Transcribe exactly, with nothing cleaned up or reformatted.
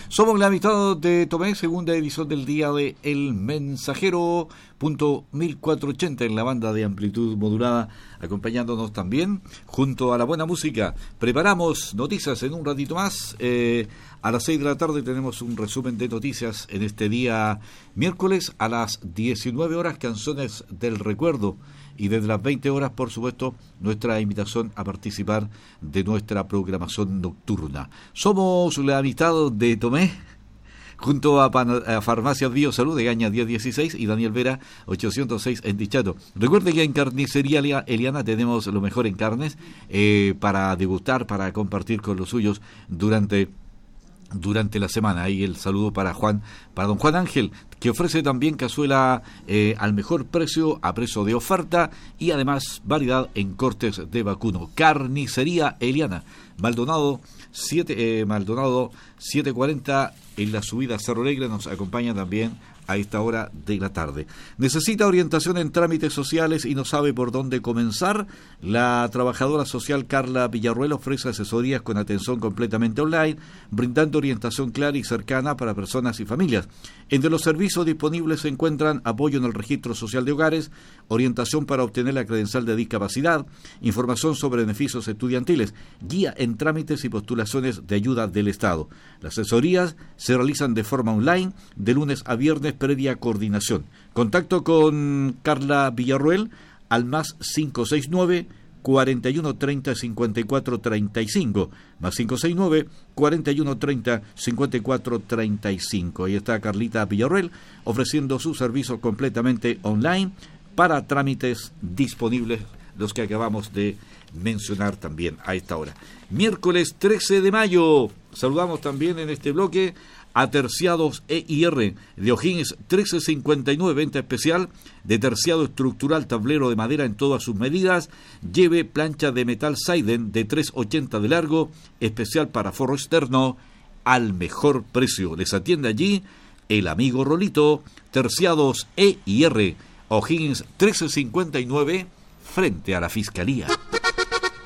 Somos la amistad de Tomé, segunda edición del día de El Mensajero, punto mil cuatrocientos ochenta en la banda de amplitud modulada, acompañándonos también junto a la buena música. Preparamos noticias en un ratito más. Eh, a las seis de la tarde tenemos un resumen de noticias en este día miércoles a las diecinueve horas, canciones del recuerdo. Y desde las veinte horas, por supuesto, nuestra invitación a participar de nuestra programación nocturna. Somos la amistad de Tomé, junto a, Pan- a Farmacias Biosalud de Gaña diez dieciséis y Daniel Vera ochocientos seis en Dichato. Recuerde que en Carnicería Eliana tenemos lo mejor en carnes eh, para degustar, para compartir con los suyos durante... durante la semana. Ahí el saludo para Juan, para don Juan Ángel, que ofrece también cazuela eh, al mejor precio, a precio de oferta, y además variedad en cortes de vacuno. Carnicería Eliana, Maldonado siete, eh, Maldonado setecientos cuarenta en la subida Cerro Alegre. Nos acompaña también a esta hora de la tarde. ¿Necesita orientación en trámites sociales y no sabe por dónde comenzar? La trabajadora social Carla Villarruel ofrece asesorías con atención completamente online, brindando orientación clara y cercana para personas y familias. Entre los servicios disponibles se encuentran apoyo en el registro social de hogares, orientación para obtener la credencial de discapacidad, información sobre beneficios estudiantiles, guía en trámites y postulaciones de ayuda del Estado. Las asesorías se realizan de forma online de lunes a viernes previa coordinación. Contacto con Carla Villarruel al más cinco seis nueve, cuarenta y uno treinta, cincuenta y cuatro treinta y cinco, más cinco seis nueve, cuarenta y uno treinta, cincuenta y cuatro treinta y cinco. Ahí está Carlita Villarruel ofreciendo sus servicios completamente online para trámites disponibles, los que acabamos de mencionar también a esta hora. Miércoles trece de mayo, saludamos también en este bloque a Terciados E I R de O'Higgins trece cincuenta y nueve, venta especial de terciado estructural, tablero de madera en todas sus medidas. Lleve plancha de metal Seiden de tres ochenta de largo, especial para forro externo, al mejor precio. Les atiende allí el amigo Rolito. Terciados E I R, O'Higgins trece cincuenta y nueve, frente a la Fiscalía.